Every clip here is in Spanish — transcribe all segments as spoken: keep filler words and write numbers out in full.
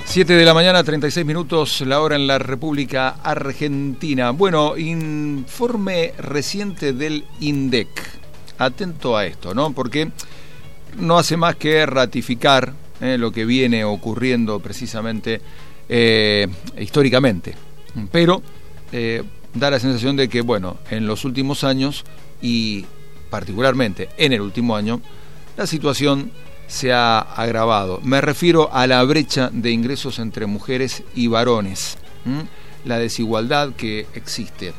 siete de la mañana, treinta y seis minutos, la hora en la República Argentina. Bueno, informe reciente del INDEC. Atento a esto, ¿no? Porque no hace más que ratificar eh, lo que viene ocurriendo precisamente eh, históricamente. Pero eh, da la sensación de que, bueno, en los últimos años y particularmente en el último año, la situación se ha agravado. Me refiero a la brecha de ingresos entre mujeres y varones, ¿Mm? la desigualdad que existe.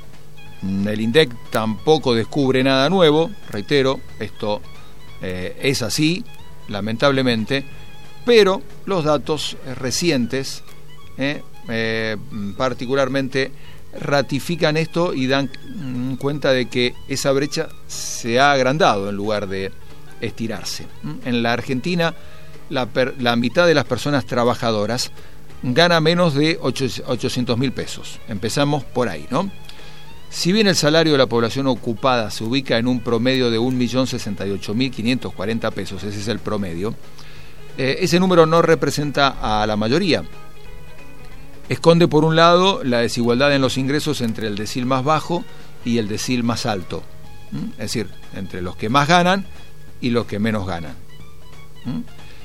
El INDEC tampoco descubre nada nuevo, reitero, esto eh, es así, lamentablemente, pero los datos recientes, eh, eh, particularmente, ratifican esto y dan cuenta de que esa brecha se ha agrandado en lugar de estirarse. En la Argentina, la, per, la mitad de las personas trabajadoras gana menos de ochocientos mil pesos. Empezamos por ahí, ¿no? Si bien el salario de la población ocupada se ubica en un promedio de un millón sesenta y ocho mil quinientos cuarenta pesos, ese es el promedio, eh, ese número no representa a la mayoría. Esconde, por un lado, la desigualdad en los ingresos entre el decil más bajo y el decil más alto. ¿Mm? Es decir, entre los que más ganan y los que menos ganan. ¿Mm?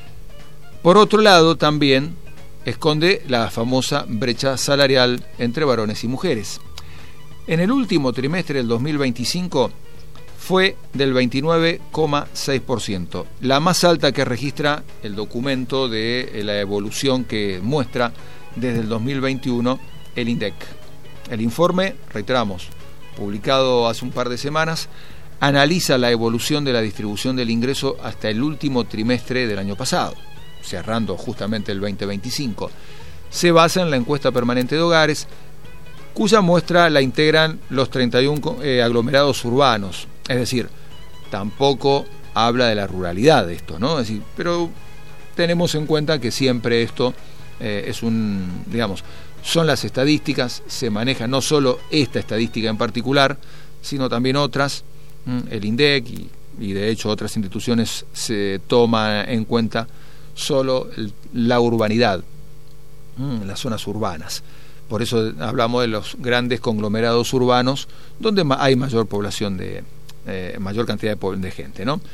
Por otro lado, también esconde la famosa brecha salarial entre varones y mujeres. En el último trimestre del dos mil veinticinco fue del veintinueve coma seis por ciento, la más alta que registra el documento de la evolución que muestra desde el dos mil veintiuno el INDEC. El informe, reiteramos, publicado hace un par de semanas, analiza la evolución de la distribución del ingreso hasta el último trimestre del año pasado, cerrando justamente el veinte veinticinco. Se basa en la encuesta permanente de hogares, cuya muestra la integran los treinta y uno eh, aglomerados urbanos. Es decir, tampoco habla de la ruralidad de esto, ¿no? Es decir, pero tenemos en cuenta que siempre esto eh, es un, digamos, son las estadísticas, se maneja no solo esta estadística en particular, sino también otras, el INDEC y, y de hecho otras instituciones se toman en cuenta solo el, la urbanidad, las zonas urbanas. Por eso hablamos de los grandes conglomerados urbanos donde hay mayor población de eh, mayor cantidad de, de gente, ¿no?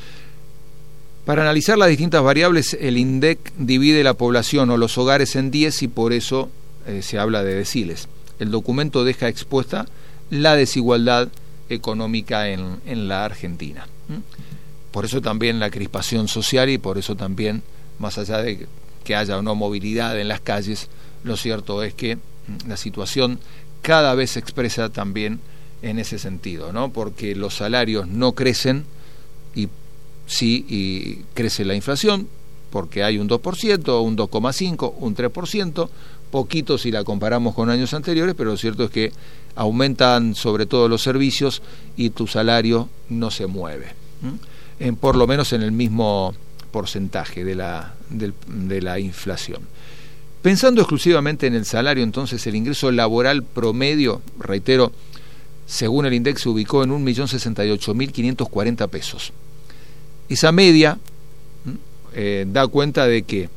Para analizar las distintas variables, el INDEC divide la población o los hogares en diez y por eso eh, se habla de deciles. El documento deja expuesta la desigualdad económica en, en la Argentina. Por eso también la crispación social y por eso también, más allá de que haya o no movilidad en las calles, lo cierto es que la situación cada vez se expresa también en ese sentido, ¿no? Porque los salarios no crecen y sí y crece la inflación, porque hay un dos por ciento, un dos coma cinco por ciento, un tres por ciento, poquito si la comparamos con años anteriores, pero lo cierto es que aumentan sobre todo los servicios y tu salario no se mueve, en, por lo menos en el mismo porcentaje de la, de, de la inflación. Pensando exclusivamente en el salario, entonces el ingreso laboral promedio, reitero, según el INDEC se ubicó en un millón sesenta y ocho mil quinientos cuarenta pesos. Esa media eh, da cuenta de que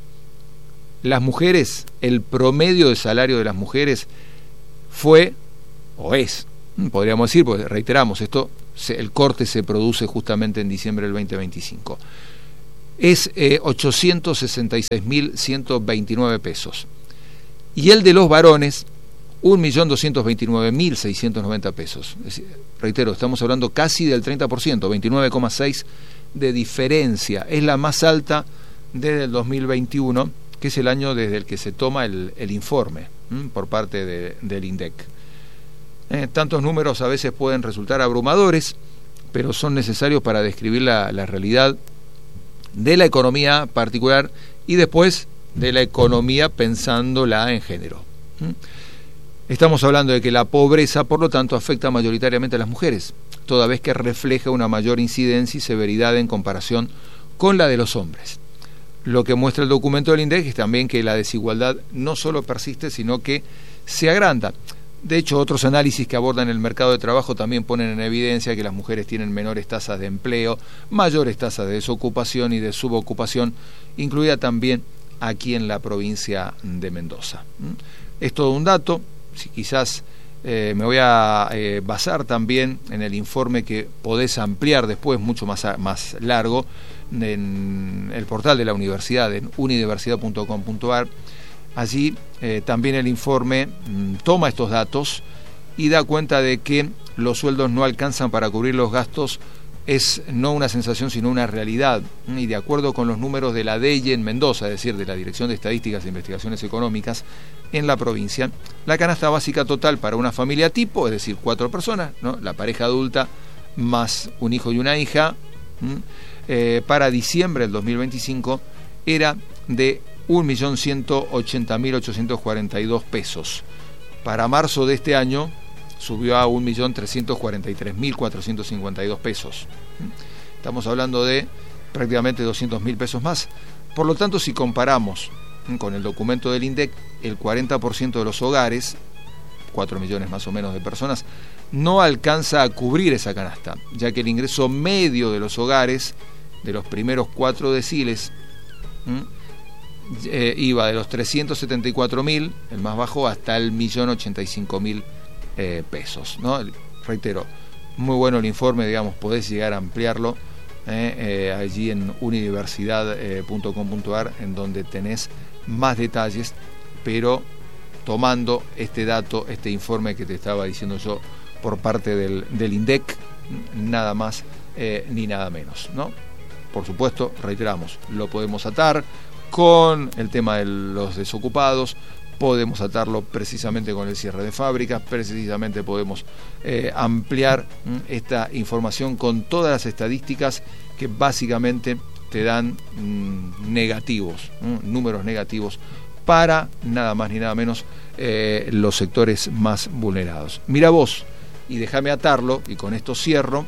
las mujeres, el promedio de salario de las mujeres fue, o es, podríamos decir, porque reiteramos, esto se, el corte se produce justamente en diciembre del veinte veinticinco, es eh, ochocientos sesenta y seis mil ciento veintinueve pesos. Y el de los varones, un millón doscientos veintinueve mil seiscientos noventa pesos. Es decir, reitero, estamos hablando casi del treinta por ciento, veintinueve coma seis por ciento de diferencia. Es la más alta desde el dos mil veintiuno, que es el año desde el que se toma el, el informe ¿m? por parte de, del INDEC. Eh, tantos números a veces pueden resultar abrumadores, pero son necesarios para describir la, la realidad de la economía particular y después de la economía pensándola en género. ¿m? Estamos hablando de que la pobreza, por lo tanto, afecta mayoritariamente a las mujeres, toda vez que refleja una mayor incidencia y severidad en comparación con la de los hombres. Lo que muestra el documento del INDEC es también que la desigualdad no solo persiste, sino que se agranda. De hecho, otros análisis que abordan el mercado de trabajo también ponen en evidencia que las mujeres tienen menores tasas de empleo, mayores tasas de desocupación y de subocupación, incluida también aquí en la provincia de Mendoza. Es todo un dato, si quizás eh, me voy a eh, basar también en el informe que podés ampliar después, mucho más, más largo, en el portal de la universidad, en unidiversidad punto com punto ar. Allí eh, también el informe mm, toma estos datos y da cuenta de que los sueldos no alcanzan para cubrir los gastos. Es no una sensación sino una realidad, y de acuerdo con los números de la D E I en Mendoza, es decir, de la Dirección de Estadísticas e Investigaciones Económicas en la provincia, la canasta básica total para una familia tipo, es decir, cuatro personas, ¿no?, la pareja adulta más un hijo y una hija, eh, para diciembre del dos mil veinticinco era de un millón ciento ochenta mil ochocientos cuarenta y dos pesos. Para marzo de este año subió a un millón trescientos cuarenta y tres mil cuatrocientos cincuenta y dos pesos. Estamos hablando de prácticamente doscientos mil pesos más. Por lo tanto, si comparamos con el documento del INDEC, el cuarenta por ciento de los hogares, cuatro millones más o menos de personas, no alcanza a cubrir esa canasta, ya que el ingreso medio de los hogares, de los primeros cuatro deciles, eh, iba de los trescientos setenta y cuatro mil, el más bajo, hasta el millón ochenta y cinco mil Eh, pesos, ¿no? Reitero, muy bueno el informe, digamos, podés llegar a ampliarlo eh, eh, allí en unidiversidad punto com punto ar, en donde tenés más detalles, pero tomando este dato, este informe que te estaba diciendo yo por parte del, del INDEC, nada más eh, ni nada menos, ¿no? Por supuesto, reiteramos, lo podemos atar con el tema de los desocupados, podemos atarlo precisamente con el cierre de fábricas, precisamente podemos eh, ampliar mm, esta información con todas las estadísticas que básicamente te dan mm, negativos, mm, números negativos para nada más ni nada menos eh, los sectores más vulnerados. Mira vos, y déjame atarlo, y con esto cierro,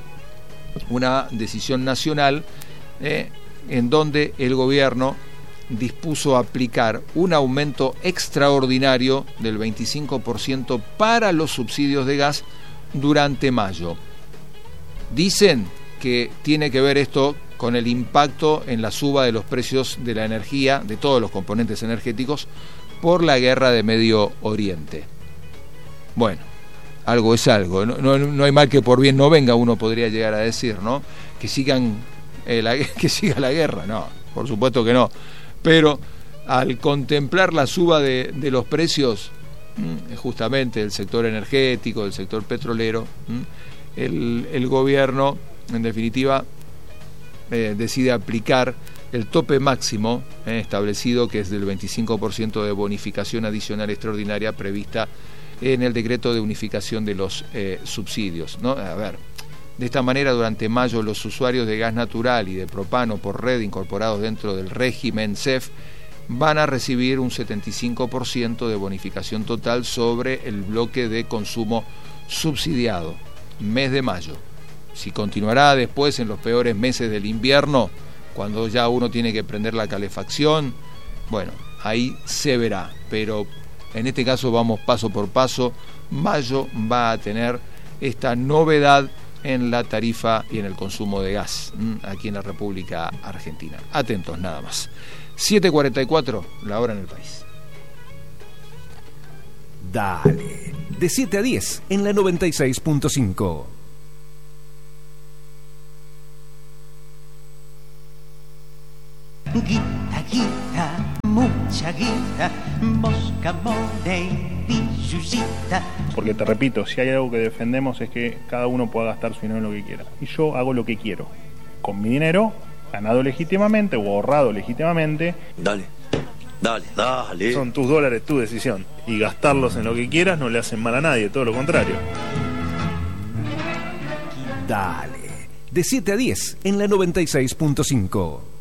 una decisión nacional eh, en donde el gobierno dispuso aplicar un aumento extraordinario del veinticinco por ciento para los subsidios de gas durante mayo. Dicen que tiene que ver esto con el impacto en la suba de los precios de la energía, de todos los componentes energéticos, por la guerra de Medio Oriente. Bueno, algo es algo, no, no, no hay mal que por bien no venga, uno podría llegar a decir, ¿no? Que sigan eh, la, que siga la guerra, no, por supuesto que no. Pero al contemplar la suba de, de los precios, justamente del sector energético, del sector petrolero, el, el gobierno, en definitiva, eh, decide aplicar el tope máximo eh, establecido, que es del veinticinco por ciento de bonificación adicional extraordinaria prevista en el decreto de unificación de los eh, subsidios, ¿no? A ver, de esta manera, durante mayo, los usuarios de gas natural y de propano por red incorporados dentro del régimen C E F van a recibir un setenta y cinco por ciento de bonificación total sobre el bloque de consumo subsidiado, mes de mayo. Si continuará después en los peores meses del invierno, cuando ya uno tiene que prender la calefacción, bueno, ahí se verá, pero en este caso vamos paso por paso. Mayo va a tener esta novedad en la tarifa y en el consumo de gas aquí en la República Argentina. Atentos nada más. siete cuarenta y cuatro, la hora en el país. Dale, de siete a diez en la noventa y seis punto cinco. Guita, guita, mucha guita, mosca, mole y pillucita. Porque te repito, si hay algo que defendemos es que cada uno pueda gastar su dinero en lo que quiera. Y yo hago lo que quiero. Con mi dinero, ganado legítimamente o ahorrado legítimamente. Dale, dale, dale. Son tus dólares, tu decisión. Y gastarlos en lo que quieras no le hacen mal a nadie, todo lo contrario. Dale, de siete a diez en la noventa y seis punto cinco.